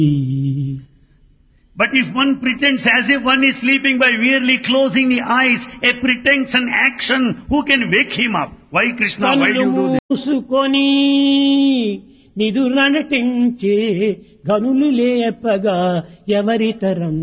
But if one pretends as if one is sleeping by merely closing the eyes, a pretense and action, who can wake him up? Why, Krishna, why do you do this? మూసుకొని నిదుర నటించే గనులు లేపగా ఎవరితరం.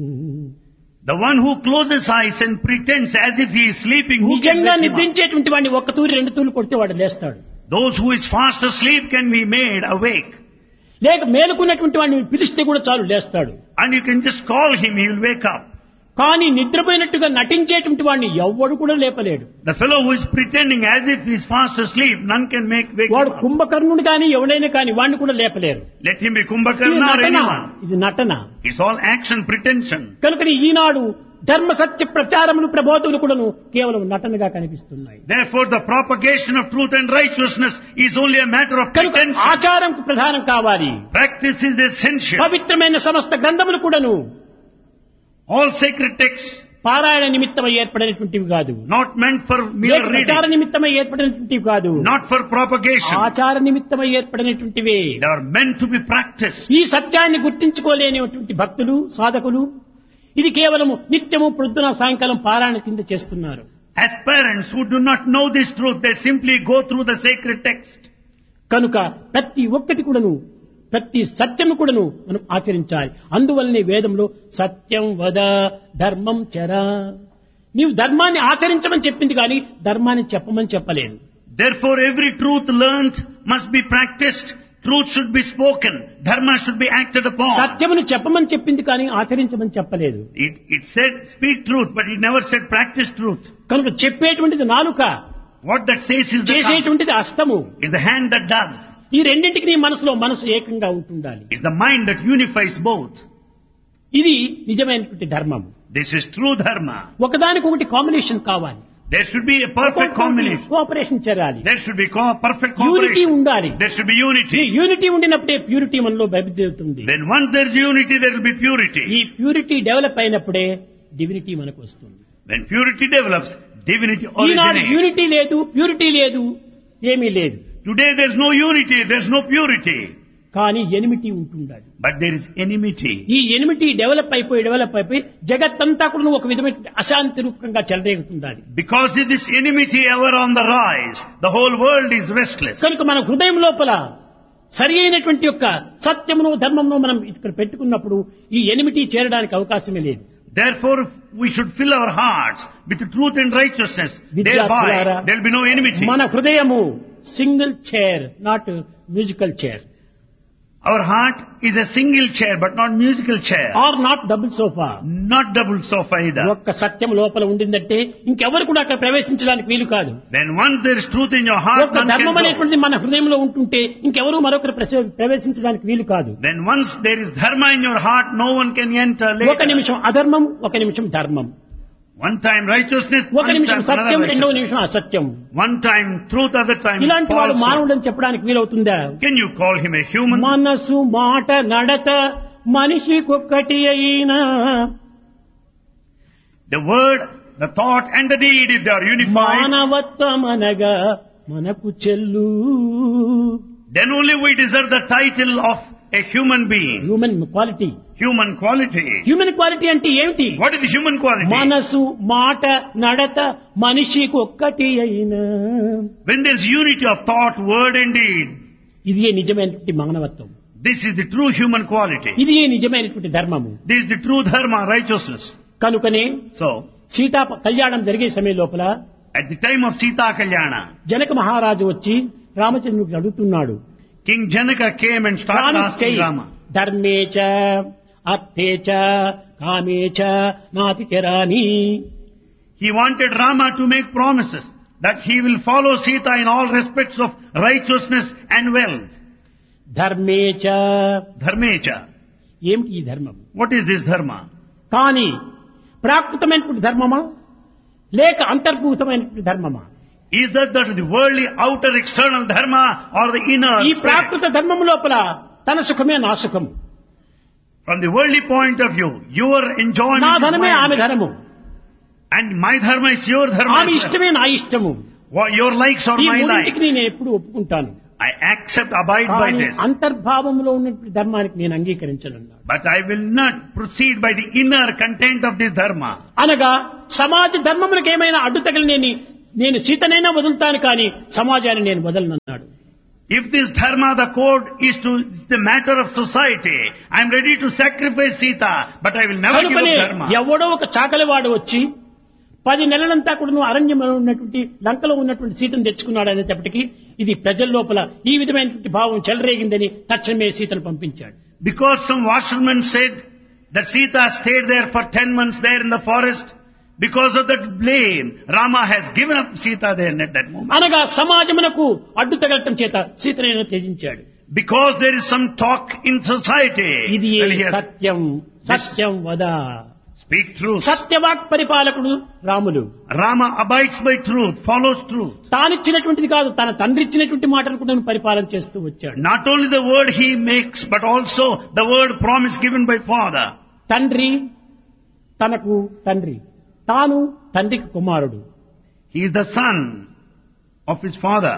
The one who closes eyes and pretends as if he is sleeping, who can నిజంగా wake him up? నిద్రించేటువంటి వాడిని ఒక్క తూరి రెండు తూర్లు కొడితే వాడు లేస్తాడు. Those who is fast asleep can be made awake. లేక మేలుకున్నటువంటి వాడిని పిలిస్తే కూడా చాలు లేస్తాడు. And you can just call him, he will wake up. కానీ నిద్రపోయినట్టుగా నటించేటువంటి వాడిని ఎవ్వడు కూడా లేపలేడు. The fellow who is pretending as if he is fast asleep, none can wake వాడు him up. కుంభకర్ణుడు కానీ ఎవడైనా కానీ వాడిని కూడా లేపలేరు. Let him be ఇది Kumbhakarna or నటన. anyone. ఇది నటన. It's all action, pretension. కనుక ఈనాడు ధర్మ సత్య ప్రచారములు ప్రబోధములు కూడాను కేవలం నటనగా కనిపిస్తున్నాయి. Therefore, the propagation of truth and righteousness is only a matter of కనుక pretension. ఆచారం ప్రధానం కావాలి. Practice is essential. పవిత్రమైన సమస్త గ్రంథములు కూడాను All sacred texts, పారాయణ నిమిత్తమై ఏర్పడినటువంటివి కాదు. not meant for లేక mere ప్రచార reading, నిమిత్తమై ఏర్పడినటువంటివి కాదు. not for propagation. ఆచార నిమిత్తమై ఏర్పడినటువంటివే. They are meant to be practiced. ఈ సత్యాన్ని గుర్తించుకోలేనిటువంటి భక్తులు సాధకులు ఇది కేవలము నిత్యము ప్రొద్దున సాయంకాలం పారాయణ కింద చేస్తున్నారు. As parents who do not know this truth, they simply go through the sacred text. కనుక ప్రతి ఒక్కటి కూడాను ప్రతి సత్యము కూడాను మనం ఆచరించాలి. అందువల్లనే వేదంలో సత్యం వద ధర్మం చర. నీవు ధర్మాన్ని ఆచరించమని చెప్పింది కానీ ధర్మాన్ని చెప్పమని చెప్పలేదు. Therefore, every truth learnt must be practiced. Truth should be spoken. Dharma should be acted upon. సత్యమును చెప్పమని చెప్పింది కానీ ఆచరించమని చెప్పలేదు. It said speak truth, but it never said practice truth. కనుక చెప్పేటువంటిది నాలుక, What that says is the tongue. చేసేటువంటిది హస్తము. Is the hand that does. ఈ రెండింటికి నీ మనసులో మనసు ఏకంగా ఉంటుండాలి. It's the mind that unifies both. ఇది నిజమైనటువంటి ధర్మం. This is true dharma. ఒకదానికొకటి కాంబినేషన్ కావాలి. There should be a perfect combination. Cooperation చేయాలి. There should be perfect unity cooperation. ఉండాలి. There should be ఈ unity. యూనిటీ ఉండినప్పుడే ప్యూరిటీ మనలో బయలుదేరుతుంది. Then once there is unity, there will be purity. ఈ purity develop అయినప్పుడే divinity మనకు వస్తుంది. When purity develops, divinity Eenadu originates. Unity లేదు, ప్యూరిటీ లేదు, ఏమీ లేదు. Today there is no unity, there is no purity. కానీ ఎనిమిటీ ఉంటుండాలి. But there is enmity. ఈ ఎనిమిటీ డెవలప్ అయిపోయి జగత్తంతా కూడా ఒక విధమైన అశాంతి రూపంగా చెలరేగుతుండాలి. Because of this enmity ever on the rise, the whole world is restless. కనుక మన హృదయం లోపల సరి అయినటువంటి యొక్క సత్యమును ధర్మమును మనం ఇక్కడ పెట్టుకున్నప్పుడు ఈ ఎనిమిటీ చేరడానికి అవకాశమే లేదు. Therefore, we should fill our hearts with truth and righteousness. విద్యార్థులారా, Thereby, there will be no enmity. మన హృదయము single chair, not musical chair. Our heart is a single chair, but not musical chair. Are not double sofa. Not double sofa either. ఒక్క సత్యం లోపల ఉండిందంటే ఇంకెవరు కూడా అక్కడ ప్రవేశించడానికి వీలు కాదు. Then once there is truth in your heart, ఒక్క none can ధర్మం go. అనేటువంటిది మన హృదయంలో ఉంటుంటే ఇంకెవరు మరొకరు ప్రవేశించడానికి వీలు కాదు. Then once there is dharma in your heart, no one can enter ఒక later. నిమిషం అధర్మం, ఒక నిమిషం ధర్మం, One time righteousness, ఒక one నిమిషం time సత్యం, another రెండవ righteousness. నిమిషం అసత్యం. One time truth, other time ఇలాంటి వాడు falsehood. మానవుడని చెప్పడానికి వీలవుతుందా? Can you call him a human? మనసు మాట నడత మనిషికొక్కటి అయినా. The word, the thought and the deed, if they are unified, మానవత్వం అనగా మనకు చెల్లు. then only we deserve the title of a human being. Human quality. Human quality. Human quality అంటే ఏమిటి? What is the human quality? మనసు మాట నడత మనిషికొక్కటి అయినా. When there is unity of thought, word and deed, ఇది నిజమైనటువంటి మానవత్వం. this is the true human quality. ఇది నిజమైనటువంటి ధర్మము. This is the true dharma, righteousness. కనుకనే So, సీతా కళ్యాణం జరిగే సమయం లోపల at the time of Sita Kalyana, Janaka మహారాజు వచ్చి రామచంద్రుడికి అడుగుతున్నాడు, King Janaka came and started promise asking చేయి, Rama. ధర్మేచ అర్థేచ కామేచ నాతి చరాని. He wanted Rama to make promises that he will follow Sita in all respects of righteousness and wealth. ధర్మేచ. Dharmecha. ఏమిటి ఈ ధర్మం? What is this dharma? కానీ ప్రాకృతమైనటువంటి ధర్మమా లేక అంతర్భూతమైనటువంటి ధర్మమా? Is that the worldly outer external dharma or the inner ఈ spirit? ప్రాకృత ధర్మం లోపల తన సుఖమే నా సుఖము, From the worldly point of view, your enjoyment నా is ధనమే ఆమె mine, ధనము, and my dharma is your dharma. ఆమె as well. ఇష్టమే నా ఇష్టము. Your likes are ఈ my మూడింటికి likes. నేను ఎప్పుడు ఒప్పుకుంటాను. I accept, abide by కానీ this. అంతర్భావంలో ఉన్నటువంటి ధర్మానికి నేను అంగీకరించనన్నాడు. But I will not proceed by the inner content of this dharma. అనగా సమాజ ధర్మములకు ఏమైనా అడ్డు తగిలి నేను సీతనైనా వదులుతాను కానీ సమాజాన్ని నేను వదలనన్నాడు. If this dharma, the code, is the matter of society, I am ready to sacrifice Sita, but I will never give కనుకనే up dharma. ఎవడో ఒక చాకలివాడు వచ్చి 10 నెలలంతా కూడా అరణ్యంలో ఉన్నటువంటి లంకలో ఉన్నటువంటి సీతను తెచ్చుకున్నాడు అనేటప్పటికీ ఇది ప్రజల లోపల ఈ విధమైనటువంటి భావం చెలరేగిందని తక్షణమే సీతను పంపించాడు. Because some washerman said that Sita stayed there for 10 months there in the forest, because of that blame, Rama has given up Sita there at that moment. అనగా సమాజమునకు అడ్డు తగలటం చేత సీతను త్యజించాడు. Because there is some talk in society. ఇది Well, he has- సత్యం సత్యం వద. Speak truth. సత్యవాక్ పరిపాలకుడు Ramulu. Rama abides by truth, follows truth. తానిచ్చినటువంటిది కాదు, తన తండ్రి ఇచ్చినటువంటి మాటలు కూడా పరిపాలన చేస్తూ వచ్చాడు. Not only the word he makes, but also the word promise given by father. తండ్రి తనకు తండ్రి, తాను తండ్రికి కుమారుడు. He is the son of his father.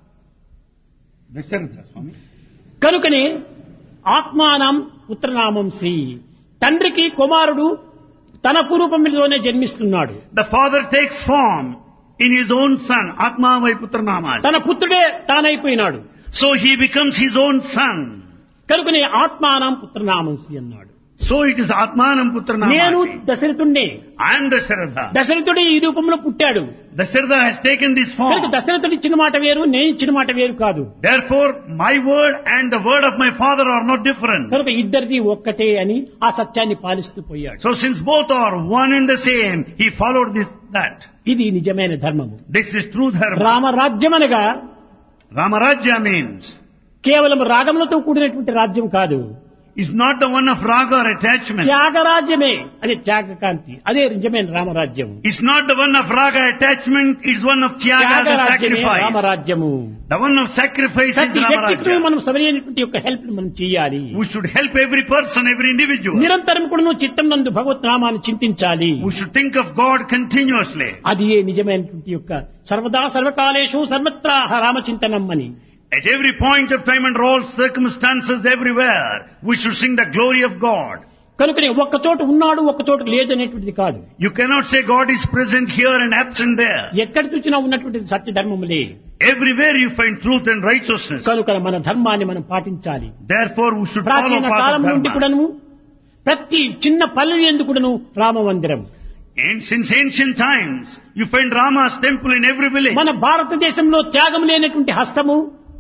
Dasharatha Swami. కనుకనే ఆత్మానం పుత్రనామం శ్రీ, తండ్రికి కుమారుడు తన పూర్వపంలోనే జన్మిస్తున్నాడు. The father takes form in his own son, Atma vai Putra Namas. తన పుత్రుడే తానైపోయినాడు. So he becomes his own son. కనుకనే ఆత్మానం పుత్రనామం శ్రీ అన్నాడు. So it is Atmanam Putra నేను Namasi. దశరథుణ్ణే. I am Dasharatha. దశరథుడు ఈ రూపంలో పుట్టాడు. Dasharatha has taken this కనుక form. దశరథుడు ఇచ్చిన మాట వేరు, నేను ఇచ్చిన మాట వేరు కాదు. Therefore, my word and the word of my father are not different. కనుక ఇద్దరిది ఒక్కటే అని ఆ సత్యాన్ని పాలిస్తూ పోయాడు. So since both are one and the same, he followed that. ఇది నిజమైన ధర్మము. This is true dharma. రామరాజ్యం అనగా Ramarajya means కేవలం రాగములతో కూడినటువంటి రాజ్యం కాదు, is not the one of raga or attachment. త్యాగరాజ్యమే. అది త్యాగకాంతి, అదే నిజమైన రామరాజ్యం. It's not the one of raga attachment, it's one of tyaga, the త్యాగరాజ్యమే sacrifice. రామరాజ్యము. The one of sacrifice is ప్రతి వ్యక్తికి Ramarajya. మనం సరైనటువంటి యొక్క హెల్ప్ మనం చేయాలి. We should help every person, every individual. నిరంతరం కూడా చిత్తం నందు భగవత్ నామాన్ని చింతించాలి. We should think of God continuously. అది నిజమైనటువంటి యొక్క సర్వదా సర్వకాలేషు సర్వత్రా రామచింతనం అని. At every point of time and all circumstances everywhere, we should sing the glory of God. కనుకనే ఒక్క చోట ఉన్నాడు ఒక్క చోట లేదు అనేటువంటిది కాదు. You cannot say God is present here and absent there. ఎక్కడ చూసినా ఉన్నటువంటిది సత్య ధర్మములే. Everywhere you find truth and righteousness. కనుక మన ధర్మాన్ని మనం పాటించాలి. Therefore we should follow ప్రాచీన path కాలం of నుండి dharma. కూడాను ప్రతి చిన్న పల్లె ఎందు కూడాను రామ మందిరం. And since ancient times, you find Rama's temple in every village. మన భారతదేశంలో త్యాగం లేనటువంటి హస్తము,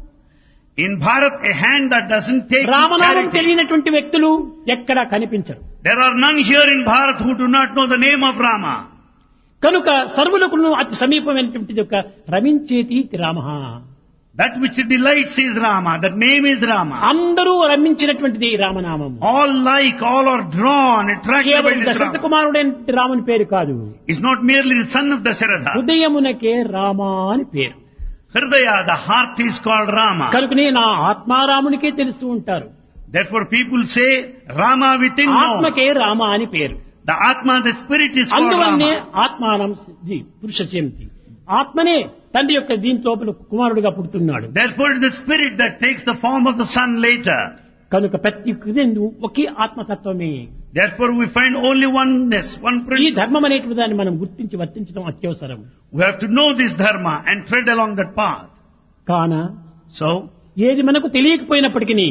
In Bharat, a hand that doesn't take రామనామం charity. తెలియనటువంటి వ్యక్తులు ఎక్కడా కనిపించరు. There are none here in Bharat who do not know the name of Rama. కనుక సర్వులకు అతి సమీపమైనటువంటిది ఒక రమించేటి Rama. That which delights is Rama. That name is Rama. అందరూ రమించినటువంటిది రామనామం. All like, all are drawn, attracted by కేవలం this దశరథ Rama. కుమారుడైన రాముని పేరు కాదు, It's not merely the son of Dasharatha. హృదయమునకే Rama అని పేరు. Hridaya, the heart is called Rama. కనుకనే నా ఆత్మారామునికే తెలుస్తూ ఉంటారు. Therefore people say Rama within knows. ఆత్మకే Rama అని పేరు. The Atma, the spirit is called అందువల్లనే Rama. ఆత్మానం పురుష చేంతి, ఆత్మనే తండ్రి యొక్క దీని లోపల కుమారుడిగా పుడుతున్నాడు. Therefore it is the spirit that takes the form of the son later. కనుక ప్రతి కృతందు ఒకే ఆత్మతత్వమే. Therefore we find only oneness, one ఈ principle. ధర్మం అనేటువంటి దాన్ని మనం గుర్తించి వర్తించడం అత్యవసరం. We have to know this dharma and tread along that path. కాన So, ఏది మనకు తెలియకపోయినప్పటికీ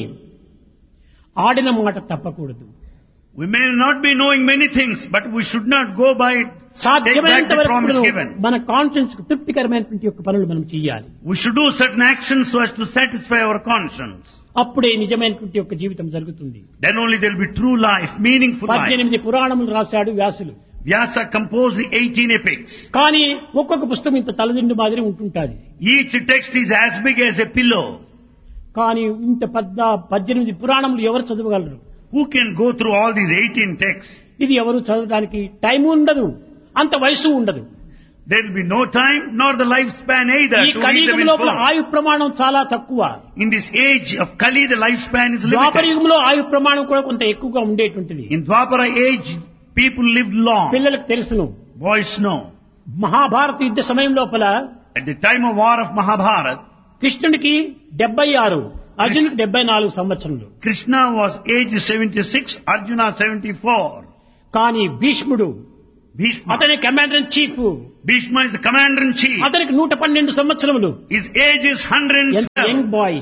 ఆడిన మాట తప్పకూడదు. we may not be knowing many things, but we should not go by it. Take back సాధ్యమైనంత the promise వరకు given. మన conscience కు తృప్తికరమైనటువంటి యొక్క పనులు మనం చేయాలి. We should do certain actions so as to satisfy our conscience. అప్పుడే నిజమైనటువంటి యొక్క జీవితం జరుగుతుంది. Then only there will be true life, meaningful life. 18 పురాణములు రాశాడు వ్యాసులు. Vyasa composed the 18 epics. కానీ ఒక్కొక్క పుస్తకం ఇంత తలదిండు మాదిరి ఉంటుంటాది. Each text is as big as a pillow. కానీ ఇంత 18 పురాణములు ఎవరు చదవగలరు? Who can go through all these 18 texts? ఇది ఎవరు చదవడానికి టైం ఉండదు, అంత వయసు ఉండదు. There will be no time nor the lifespan either ఈ to read them కలియుగం in లోపల full. ఆయు ప్రమాణం చాలా తక్కువ. In this age of Kali, the lifespan is Dwapara limited. యుగంలో ఆయు ప్రమాణం కూడా కొంత ఎక్కువగా ఉండేటువంటిది. In Dwapara age, people lived long. పిల్లలకు తెలుసును. Boys know. మహాభారత యుద్ధ సమయం లోపల At the time of war of Mahabharata, కృష్ణుడికి 76, అర్జునుడికి 74 సంవత్సరములు. Krishna was aged 76, Arjuna 74. కానీ భీష్ముడు Bhishma. అతని commander in chief, Bhishma is the commander in chief. అతనికి 112 సంవత్సరములు. His age is ఎంత 112. Young boy.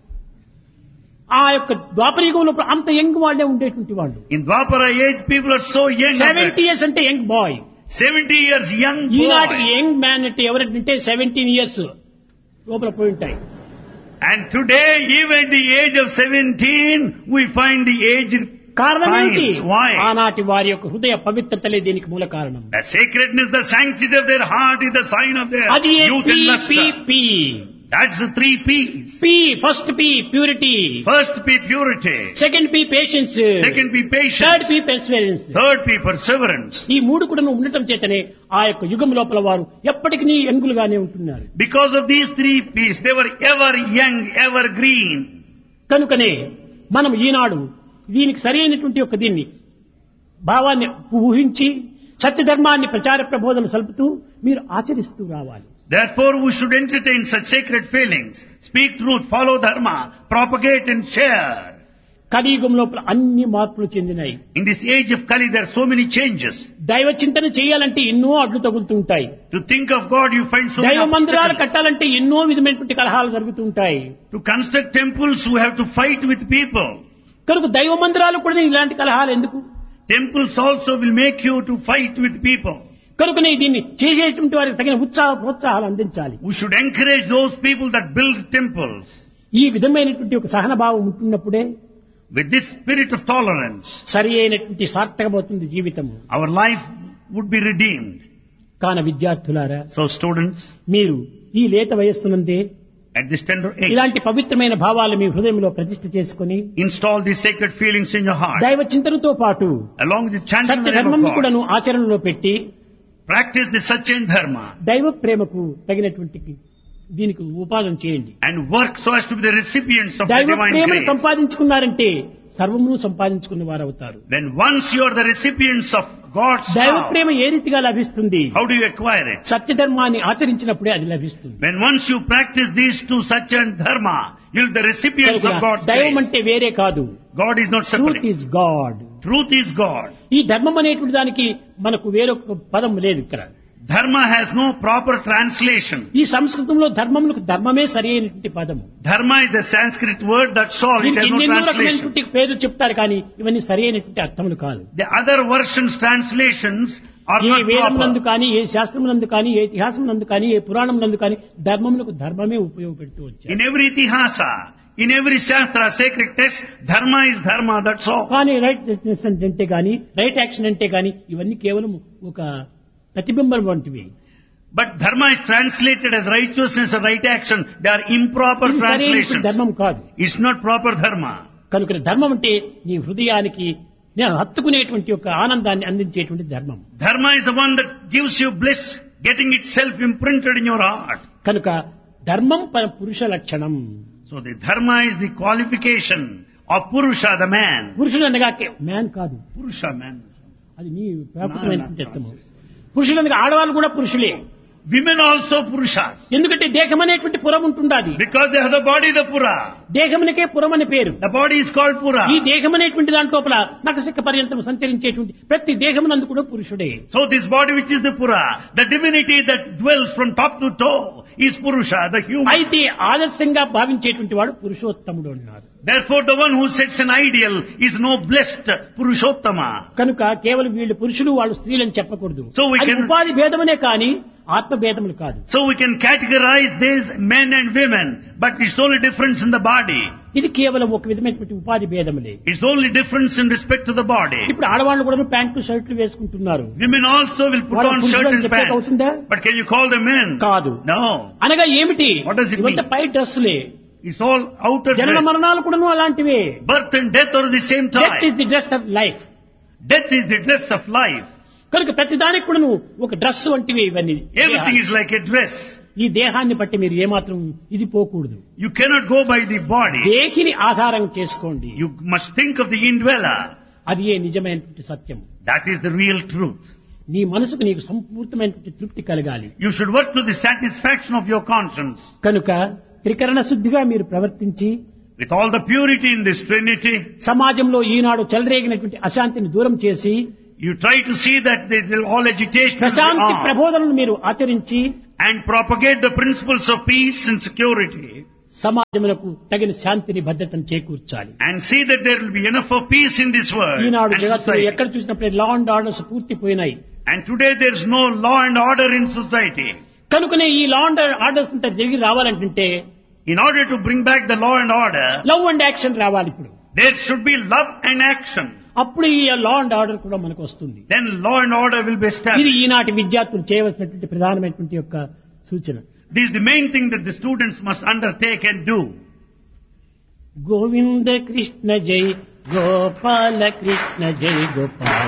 ఆ యొక్క ద్వాపరయుగంలో అంత యంగ్ వాళ్ళే ఉండేటువంటి వాళ్ళు. In Dwapara age, people are so young. 70 years అంటే యంగ్ బాయ్. 70 years young ఈనాటి boy. యంగ్ మ్యాన్ అంటే ఎవరంటే 17 years లోపల పోయి ఉంటాయి. And today, even at the age of 17, we find the aged కారణం ఏంటి? signs. Why? ఆనాటి వారి యొక్క హృదయ పవిత్రతలే దీనికి మూల కారణం. The sacredness, the sanctity of their heart is the sign of their అది youth and luster. P. That's the 3 P's. P first P purity, First P, purity. Second P patience, Second P, third patience. P perseverance. Third P, perseverance. ఈ మూడు కూడా ఉండటం చేతనే ఆ యొక్క యుగం లోపల వారు ఎప్పటికీ యంగులుగానే ఉంటున్నారు. Because of these 3 P's, they were ever young, ever green. కనుకనే మనం ఈనాడు దీనికి సరైనటువంటి ఒక దీన్ని భావాన్ని ఊహించి సత్యధర్మాన్ని ప్రచార ప్రబోధన సలుపుతూ మీరు ఆచరిస్తూ రావాలి. Therefore, we should entertain such sacred feelings, speak truth, follow dharma, propagate and share. కలియుగం లోపల అన్ని మార్పులు చెందినాయి. In this age of Kali, there are so many changes. దైవ చింతన చేయాలంటే ఎన్నో అడ్డు తగులుతుంటాయి. To think of God, you find so many దైవ మందిరాలు obstacles. కట్టాలంటే ఎన్నో విధమైనటువంటి కలహాలు జరుగుతుంటాయి. To construct temples, we have to fight with people. కనుక దైవ మందిరాలు కూడా ఇలాంటి కలహాలు ఎందుకు? Temples also will make you to fight with people. కనుకనే దీన్ని చేసేటువంటి వారికి తగిన ప్రోత్సాహాలు అందించాలి. We should encourage those people that build temples. ఈ విధమైనటువంటి ఒక సహన భావం ఉంటున్నప్పుడే With this spirit of tolerance, సరి అయినటువంటి సార్థకమవుతుంది జీవితము. our life would be redeemed. కాన విద్యార్థులారా, So students, మీరు ఈ లేత వయస్సునందే at this tender age, ఇలాంటి పవిత్రమైన భావాలు మీ హృదయంలో ప్రతిష్ఠ చేసుకుని install these sacred feelings in your heart. దైవ చింతనతో పాటు Along with the chanting Satya the name ధర్మం of God, కూడాను ఆచరణలో పెట్టి practice the Satya and Dharma దైవ ప్రేమకు తగినటువంటి దీనికి ఉపాదన చేయండి. and work so as to be the recipients of the దైవ divine ప్రేమను grace. సంపాదించుకున్నారంటే సర్వమును సంపాదించుకున్న వారు అవుతారు. Then once you are the recipients of God's దైవ love, ప్రేమ ఏ రీతిగా లభిస్తుంది? how do you acquire it? సత్యధర్మాన్ని ఆచరించినప్పుడే అది లభిస్తుంది. When once you practice these two, Satya and Dharma, you'll be the recipients of God's దైవం grace. అంటే వేరే కాదు. God is not truth separate. Is God. Truth is God. ఈ ధర్మం అనేటువంటి దానికి మనకు వేరొక పదం లేదు ఇక్కడ. Dharma has no proper translation. ఈ సంస్కృతంలో ధర్మములకు ధర్మమే సరి అయినటువంటి పదము. Dharma is the Sanskrit word, that's all. It దీనికి has no ఎన్నెన్నో translation. రకమైనటువంటి పేర్లు చెప్తారు కానీ ఇవన్నీ సరి అయినటువంటి అర్థములు కాదు. The other versions, translations are A not వేదమునందు proper. కానీ, ఏ శాస్త్రమునందు కానీ, ఏ ఇతిహాసమునందు కానీ, ఏ పురాణమునందు కానీ ధర్మములకు ధర్మమే ఉపయోగపెడుతూ వచ్చారు. In every itihasa, in every shastra, sacred text, Dharma is Dharma, that's all. కానీ రైట్ అంటే కానీ, రైట్ యాక్షన్ అంటే కానీ ఇవన్నీ కేవలం ఒక ప్రతిబింబం వంటివి. But Dharma is translated as righteousness or right action. They are improper ఇది సరైనటువంటి translations. ధర్మం కాదు. It's not proper Dharma. కనుక ధర్మం అంటే నీ హృదయానికి హత్తుకునేటువంటి ఒక ఆనందాన్ని అందించేటువంటి ధర్మం. Dharma is the one that gives you bliss, getting itself imprinted in your heart. కనుక ధర్మం పురుష లక్షణం. So the Dharma is the qualification of Purusha, the man. పురుషుడు అనగా మ్యాన్ కాదు, Purusha, man. అది నీ ప్రాకృతమైనటువంటి అర్థము. పురుషుడు అనగా ఆడవాళ్ళు కూడా పురుషులే. Women also Purushas. ఎందుకంటే దేహం అనేటువంటి పురం ఉంటుండాది. Because they have the body, the Pura. దేహమునకే పురం అని పేరు. The body is called Pura. ఈ దేహం అనేటువంటి దాంట్లోపల నఖశిఖ పర్యంతం సంచరించేటువంటి ప్రతి దేహమునందు కూడా పురుషుడే. So this body which is the Pura, the divinity that dwells from top to toe is Purusha, the human. అయితే ఆదర్శంగా భావించేటువంటి వాడు పురుషోత్తముడు అన్నారు. Therefore the one who sets an ideal is no blessed Purushottama. కనుక కేవలం వీళ్ళు పురుషులు వాళ్ళు స్త్రీలని చెప్పకూడదు. So we అది can- ఉపాధి భేదమనే కానీ ఆత్మ భేదములు కాదు. So we can categorize these men and women, but it's only difference in the body. ఇది కేవలం ఒక విధమైనటువంటి ఉపాధి భేదములే. It's only difference in respect to the body. ఇప్పుడు ఆడవాళ్ళు కూడా ప్యాంట్లు షర్ట్లు వేసుకుంటున్నారు. Women also will put వాళ్ళ on పురుషులు shirt అని and చెప్పేకి pants. అవుతుందా? But can you call them men? కాదు. No. అనగా ఏమిటి? What does it ఇవంతా mean? Pi డ్రెస్సులే. It's all outer జనన dress. మరణాలు కూడా అలాంటివే. Birth and death are the same death time. Is the dress of life. Death is the dress of life. కనుక ప్రతి దానికి కూడా నువ్వు ఒక డ్రెస్ వంటివి ఇవన్నీ. Everything is like a dress. ఈ దేహాన్ని బట్టి మీరు ఏమాత్రం ఇది పోకూడదు. You cannot go by the body. దేహిని ఆధారం చేసుకోండి. You must think of the indweller. అది ఏ నిజమైనటువంటి సత్యం. That is the real truth. నీ మనసుకు నీకు సంపూర్ణమైనటువంటి తృప్తి కలగాలి. You should work to the satisfaction of your conscience. కనుక త్రికరణ శుద్ధిగా మీరు ప్రవర్తించి with all the purity in this Trinity, సమాజంలో ఈనాడు చెలరేగినటువంటి అశాంతిని దూరం చేసి you try to see that all agitation will be Prashanti off ప్రబోధనను మీరు ఆచరించి and propagate the principles of peace and security సమాజములకు తగిన శాంతిని భద్రతను చేకూర్చాలి. and see that there will be enough of peace in this world Eenadu and జగత్తులో society. ఎక్కడ చూసినప్పుడు law and orders పూర్తిపోయినాయి. And today there is no law and order in society. కనుకనే ఈ law and orders అంతా తిరిగి రావాలంటే In order to bring back the law and order, love and action రావాలి. ఇప్పుడు there should be love and action. అప్పుడు ఈ law and order కూడా మనకు వస్తుంది. Then law and order will be ఇది established. ఈనాటి విద్యార్థులు చేయవలసినటువంటి ప్రధానమైనటువంటి యొక్క సూచన. This is the main thing that the students must undertake and do. Govinda Krishna జై గోపాల కృష్ణ జై గోపాల